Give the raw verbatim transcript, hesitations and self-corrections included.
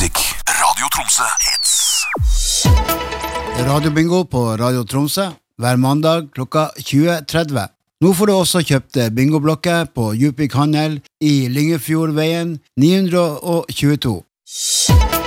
musikk. Radio Tromsø Hits. Radio Bingo på Radio Tromsø hver mandag klokka tjue tretti. Nå får du også kjøpt bingoblokker på Djupvik Handel i Lyngefjordveien ni hundre tjueto.